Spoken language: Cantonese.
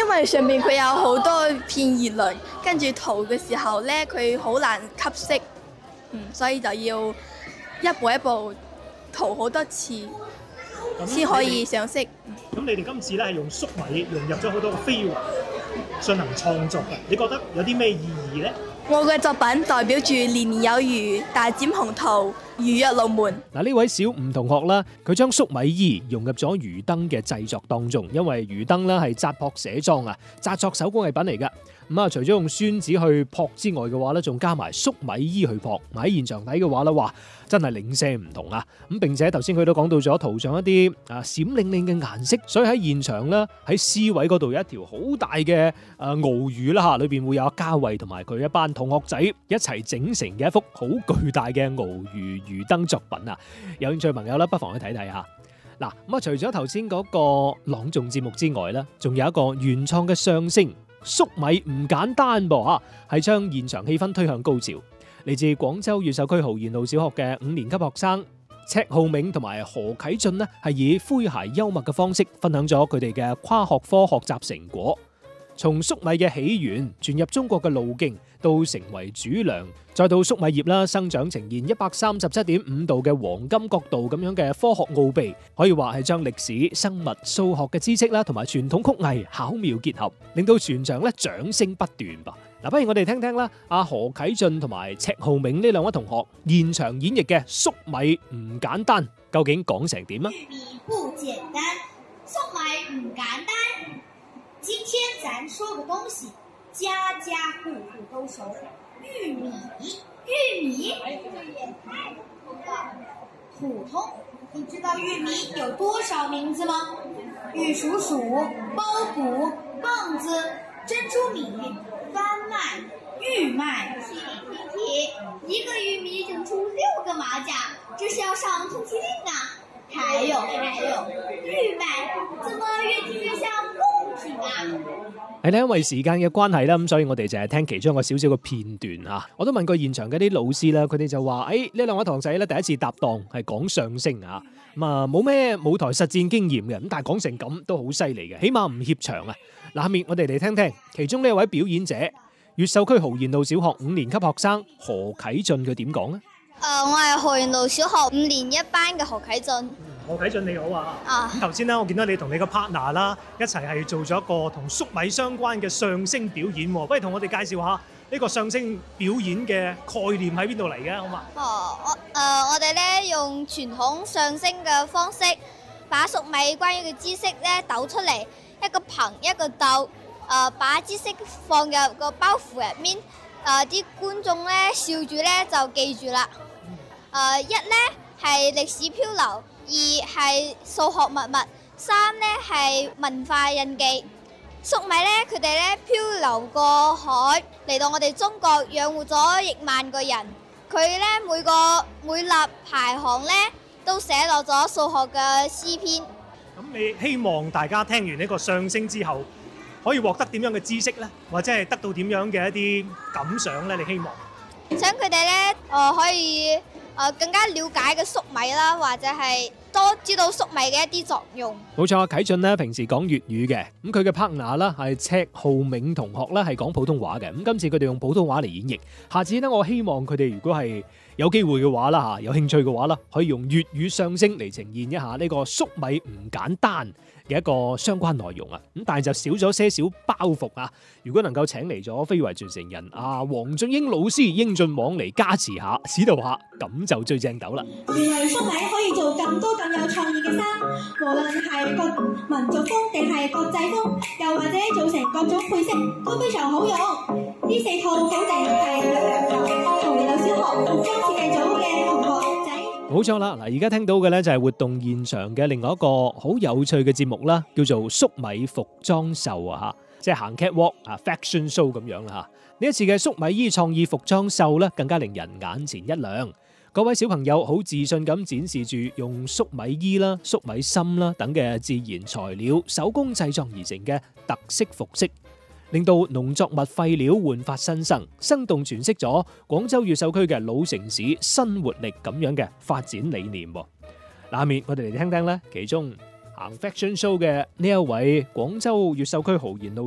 因為上面佢有好多片葉鱗，跟住塗嘅時候呢，佢好難吸色，所以就要一步一步塗好多次先可以上色。 咁你哋今次咧係用粟米融入咗好多個非遺進行創作嘅，你覺得有啲咩意義呢？ 我嘅作品代表住年年有餘、大展宏圖、如躍龍門。 嗱，呢位小吳同學啦，佢將粟米衣融入咗魚燈嘅製作當中，因為魚燈咧係紮撲寫裝啊，紮作手工藝品嚟㗎。咁啊，除咗用宣紙去撲之外嘅話咧，仲加埋粟米衣去撲。喺現場睇嘅話咧，哇，真係零舍唔同啊！咁並且頭先佢都講到咗塗上一啲閃靈靈嘅顏色，所以喺現場咧喺 C 位嗰度有一條好大嘅鰲魚啦嚇，裏邊會有嘉慧同埋佢一班同學仔一齊整成嘅一幅好巨大嘅鰲魚魚燈作品啊！有興趣朋友咧，不妨去睇睇下。嗱，咁啊，除咗頭先嗰個朗誦節目之外咧，仲有一個原創嘅相聲。粟米唔簡單噃嚇，係將現場氣氛推向高潮。嚟自廣州越秀區豪賢路小學嘅5年級學生赤浩銘同埋何啟俊呢，係以詼諧幽默嘅方式分享咗佢哋嘅跨學科學習成果。從粟米嘅起源傳入中國嘅路徑，到成為主糧，再到粟米葉啦生長呈現137.5度嘅黃金角度咁樣嘅科學奧秘，可以話係將歷史、生物、數學嘅知識啦，同埋傳統曲藝巧妙結合，令到全場咧掌聲不斷噃。嗱，不如我哋聽聽啦，阿何啟俊同埋赤浩銘呢兩位同學現場演繹嘅粟米唔簡單，究竟講成點啊？ 玉米不簡單，粟米唔簡單。今天咱說個東西，家家戶戶都熟，玉米。玉米，這個也太普通了。普通，你知道玉米有多少名字嗎？玉蜀黍、苞谷、棒子、珍珠米、番麥、玉麥。提，一個玉米整出6個麻將，這是要上通緝令啊！還有，玉麥怎麼越聽越像貢品啊？ 係咧，因為時間嘅關係啦，咁所以我哋就係聽其中一個少少嘅片段啊。我都問過現場嘅啲老師啦，佢哋就話：呢兩位同學仔咧第一次搭檔係講相聲啊，咁啊冇咩舞台實戰經驗嘅，咁但係講成咁都好犀利嘅，起碼唔怯場啊。嗱，下面我哋嚟聽聽其中呢一位表演者，越秀區豪賢路小學5年級學生何啟俊佢點講咧？ 我係豪賢路小學5年1班嘅何啟俊。 何啟俊你好啊！咁頭先咧，我見到你同你個 partner 啦，一齊係做咗一個同粟米相關嘅相聲表演喎。不如同我哋介紹下呢個相聲表演嘅概念喺邊度嚟嘅，好嘛？ 我哋咧用傳統相聲嘅方式，把粟米關於嘅知識咧抖出嚟，一個棚一個竇，把知識放入個包袱入面，啲觀眾咧笑住咧就記住啦。一咧係歷史漂流。2係數學密密，3咧係文化印記。粟米咧，佢哋咧漂流過海嚟到我哋中國，養活咗億萬個人。佢咧每立排行咧都寫落咗數學嘅詩篇。 咁你希望大家聽完呢個相聲之後，可以獲得點樣嘅知識咧，或者係得到點樣嘅一啲感想咧？你希望想佢哋咧可以更加了解嘅粟米啦，或者係多知道粟米嘅一啲作用。 冇錯啊，啟俊咧平時講粵語嘅，咁佢嘅 partner 啦係赤浩銘同學啦係講普通話嘅，咁今次佢哋用普通話嚟演繹。下次咧，我希望佢哋如果係有機會嘅話啦嚇，有興趣嘅話啦，可以用粵語相聲嚟呈現一下呢個粟米唔簡單嘅一個相關內容啊。咁但係就少咗些少包袱啊。如果能夠請嚟咗非遺傳承人黃俊英老師英俊網嚟加持下指導下，咁就最正斗啦。 原來粟米可以做咁多咁有創意嘅衫，無論係各民族風定係國際風，又或者做成各種配色都非常好用。呢4套保證係豪賢路小學服裝設計組嘅同學仔。 冇錯啦，嗱，而家聽到嘅咧就係活動現場嘅另外一個好有趣嘅節目啦，叫做粟米服裝秀啊，即係行 catwalk fashion show 咁樣啦嚇。呢一次嘅粟米衣創意服裝秀咧，更加令人眼前一亮。各位小朋友好自信咁展示住用粟米衣啦、粟米芯啦等嘅自然材料手工製作而成嘅特色服飾，令到農作物廢料煥發新生，生動詮釋咗廣州越秀區嘅老城市新活力咁樣嘅發展理念。下面我哋嚟聽聽咧，其中行 fashion show 嘅呢一位廣州越秀區豪賢路